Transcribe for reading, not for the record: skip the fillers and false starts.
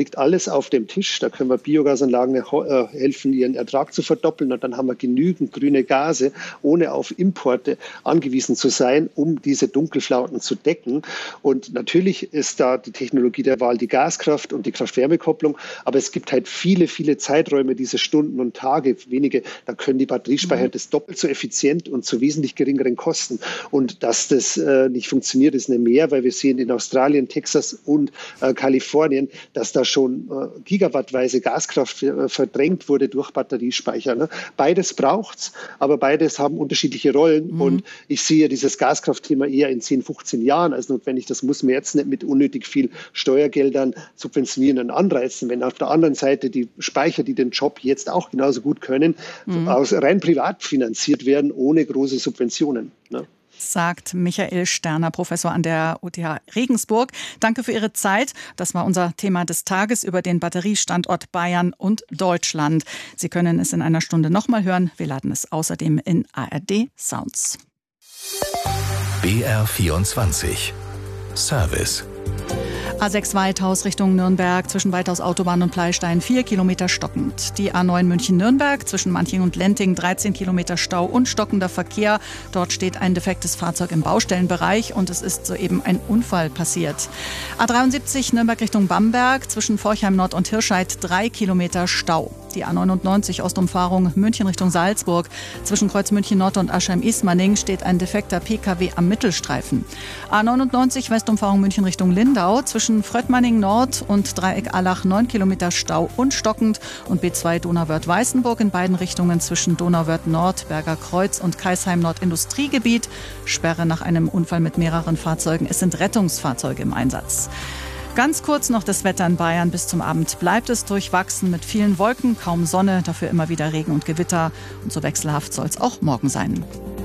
liegt alles auf dem Tisch. Da können wir Biogasanlagen helfen, ihren Ertrag zu verdoppeln. Und dann haben wir genügend grüne Gase, ohne auf Importe angewiesen zu sein, um diese Dunkelflauten zu decken. Und natürlich ist da die Technologie der Wahl die Gaskraft und die Kraft-Wärme-Kopplung. Aber es gibt halt viele, viele Zeiträume, diese Stunden und Tage, wenige, da können die Batteriespeicher das doppelt so effizient und zu wesentlich geringeren Kosten. Und dass das nicht funktioniert, ist eine Mehr, weil wir sehen in Australien, Texas und Kalifornien, dass da schon gigawattweise Gaskraft verdrängt wurde durch Batteriespeicher. Ne? Beides braucht's, aber beides haben unterschiedliche Rollen. Und ich sehe dieses Gaskraftthema eher in 10, 15 Jahren als notwendig. Das muss man jetzt nicht mit unnötig viel Steuergeldern subventionieren und anreizen. Wenn auf der anderen Seite die Speicher, die den Job jetzt auch genauso gut können, aus rein privat finanziert werden, ohne große Subventionen. Ne? Sagt Michael Sterner, Professor an der UTH Regensburg. Danke für Ihre Zeit. Das war unser Thema des Tages über den Batteriestandort Bayern und Deutschland. Sie können es in einer Stunde nochmal hören. Wir laden es außerdem in ARD Sounds. BR24 Service. A6 Weithaus Richtung Nürnberg, zwischen Weithaus Autobahn und Pleistein 4 Kilometer stockend. Die A9 München-Nürnberg, zwischen Manching und Lenting 13 Kilometer Stau und stockender Verkehr. Dort steht ein defektes Fahrzeug im Baustellenbereich und es ist soeben ein Unfall passiert. A73 Nürnberg Richtung Bamberg, zwischen Forchheim Nord und Hirscheid 3 Kilometer Stau. Die A99 Ostumfahrung München Richtung Salzburg, zwischen Kreuz München Nord und Aschheim-Ismaning steht ein defekter Pkw am Mittelstreifen. A99 Westumfahrung München Richtung Lindau, zwischen Fröttmanning Nord und Dreieck Allach 9 Kilometer Stau und stockend und B2 Donauwörth-Weißenburg in beiden Richtungen zwischen Donauwörth Nord, Berger Kreuz und Kaisheim Nord Industriegebiet. Sperre nach einem Unfall mit mehreren Fahrzeugen. Es sind Rettungsfahrzeuge im Einsatz. Ganz kurz noch das Wetter in Bayern. Bis zum Abend bleibt es durchwachsen mit vielen Wolken, kaum Sonne, dafür immer wieder Regen und Gewitter. Und so wechselhaft soll es auch morgen sein.